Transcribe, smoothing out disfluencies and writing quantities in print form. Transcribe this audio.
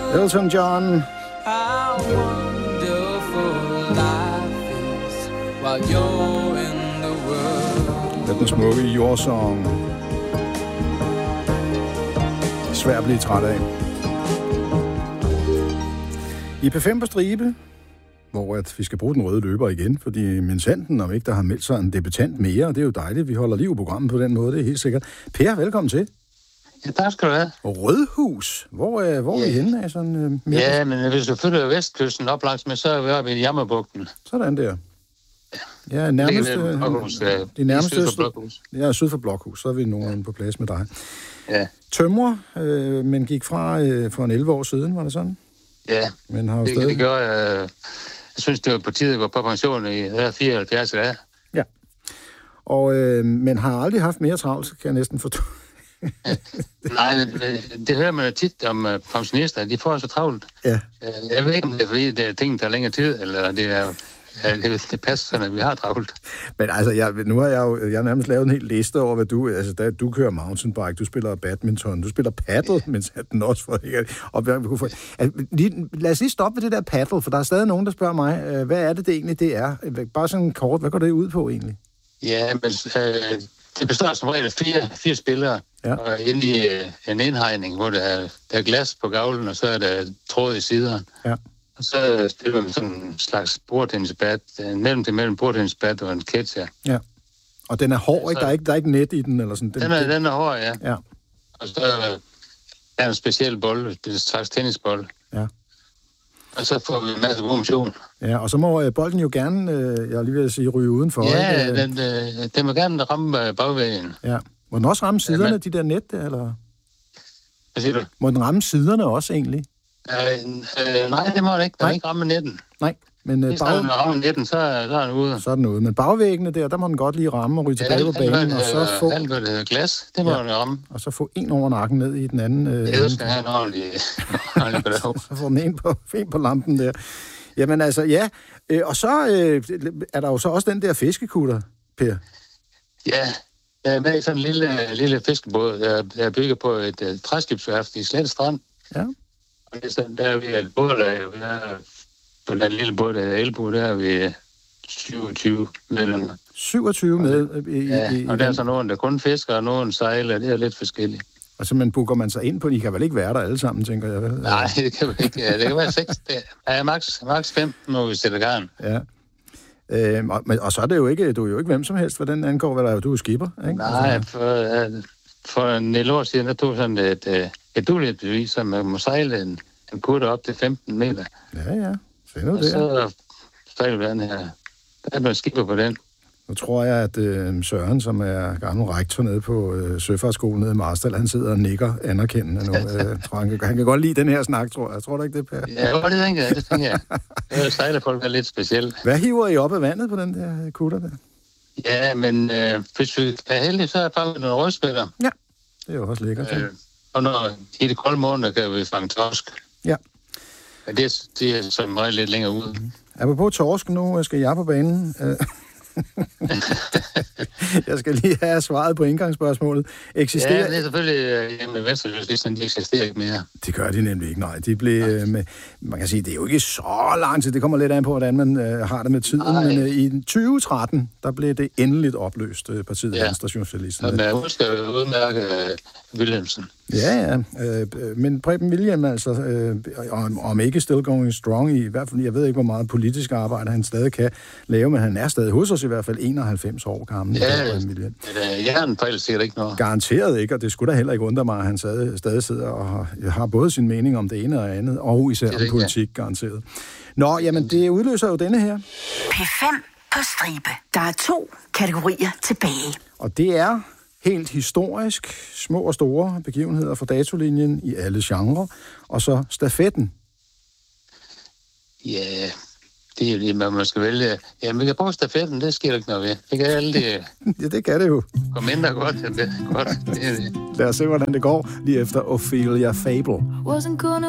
Elton John. How wonderful life is while you're in the world. Det er den smukke jordsong. Svær at blive træt af. I P5 på stribe, hvor at vi skal bruge den røde løber igen, fordi minsanden, om ikke der har meldt sig en debutant mere, og det er jo dejligt, vi holder liv i programmet på den måde, det er helt sikkert. Per, velkommen til. Ja, tak skal du have. Rødhus, hvor er vi henne af sådan... Ja, men hvis du følger vestkysten op langs med, så er vi oppe i Jammerbugten. Sådan der. Ja, nærmest... Det nærmeste syd for Blokhus, så er vi nogen på plads med dig. Ja. Tømrer, men gik fra for en 11 år siden, var det sådan? Ja, men har det gør jeg. Jeg synes, det var på tide, at gå på pension i 74 dage. Ja, og, men har aldrig haft mere travlt, kan jeg næsten forstå. Nej, det hører man tit om pensionister, de får så travlt. Ja. Jeg ved ikke, om det er fordi, det er ting, der tager længere tid, eller det er... Ja, det passer sådan, at vi har travlt. Men altså, nu har jeg har nærmest lavet en hel liste over, hvad du kører mountainbike, du spiller badminton, du spiller paddle, mens den også for ikke. Lad os lige stoppe ved det der paddle, for der er stadig nogen, der spørger mig, hvad er det egentlig, det er? Bare sådan kort, hvad går det ud på egentlig? Ja, men det består som regel af fire spillere, ja. Og inde i en indhegning, hvor der er glas på gavlen, og så er der tråd i siderne. Ja. Og så stiller man sådan en slags bordtennisbat, mellem bordtennisbat og en ketcher. Ja. Og den er hård, ikke? Der er ikke net i den, eller sådan? Den er hård, ja. Ja. Og så er en speciel bold, det er en slags tennisbold. Ja. Og så får vi en masse god motion. Ja, og så må bolden jo gerne, jeg lige vil sige, ryge udenfor. Ja, den må gerne ramme bagvæggen. Ja. Må den også ramme siderne, de der net, eller? Hvad siger du? Må den ramme siderne også, egentlig? Nej, det må den ikke. Den må ikke ramme netten. Nej, men hvis den rammer netten, så er den ude. Så er den ude. Men bagvæggene der må den godt lige ramme og ryge tilbage på banen. Og så få... Alt, hvad det hedder glas, det må den ramme. Og så få en over nakken ned i den anden... Det skal have en ordentlig så får den en på lampen der. Jamen altså, ja. Og så er der jo så også den der fiskekutter, Per. Ja, jeg er med i sådan en lille fiskebåd. Jeg bygger på et træskibsværft i Slette Strand. Ja. Og det er sådan, der er vi et bådlag. På den lille båd, der er Elbo, der er vi 27 medlemmer. 27 med? Og der er så nogen, der kun fisker, og nogen sejler. Det er lidt forskelligt. Og så booker man sig ind på, I kan vel ikke være der alle sammen, tænker jeg vel? Nej, det kan vi ikke. Det kan være 6. Ja, max 15, når vi sætter garn. Ja. Og så er det jo ikke, du er jo ikke hvem som helst, hvad den angår, hvad du er skipper, ikke? Nej, for en lille år siden, der tog sådan et dueligt bevis, som man må sejle en kutter op til 15 meter. Ja. Se nu og det. Så sejler vi den her. Der er man skipper på den. Nu tror jeg, at Søren, som er gammel rektor nede på Søfartsskolen nede i Marstal, han sidder og nikker anerkendende nu. Han kan godt lide den her snak, tror jeg. Tror du ikke det, Per? Ja, det tænker jeg. Det sejlerfolk er lidt specielt. Hvad hiver I op af vandet på den der kutter der? Ja, men hvis vi er heldige, så er jeg fanget nogle rødspætter. Ja, det er jo også lækkert. Og når i de kolde måneder kan vi fange torsk. Ja. Men det er som regel lidt længere ude. Apropos torsk, nu skal jeg på banen. Jeg skal lige have svaret på indgangsspørgsmålet. Eksisterer... Ja, det er selvfølgelig med Venstrejydslisten, de eksisterer ikke mere. Det gør de nemlig ikke, nej. De blev med, man kan sige, det er jo ikke så lang tid. Det kommer lidt an på, hvordan man har det med tiden. Nej. Men i 2013, der blev det endeligt opløst, partiet Venstrejydslisten. Og man husker udmærke Wilhelmsen. Ja. Men Preben William, altså, om ikke still going strong, i hvert fald, jeg ved ikke, hvor meget politisk arbejde han stadig kan lave, men han er stadig hos os i hvert fald 91 år gammel. Ja, hjernen fejler sikkert ikke noget. Garanteret ikke, og det skulle da heller ikke undre mig, at han stadig sidder og har både sin mening om det ene og andet, og især om politik, garanteret. Nå, jamen, det udløser jo denne her. P5 på stribe. Der er 2 kategorier tilbage. Og det er helt historisk, små og store begivenheder fra datolinjen i alle genrer, og så stafetten. Ja, det er jo det, man skal vælge. Ja, men vi kan bruge stafetten, det sker ikke noget ved. Det kan aldrig... Ja, det kan det jo. Gå mindre godt, det er godt. Lad os se, hvordan det går lige efter Ophelia Fable. Wasn't gonna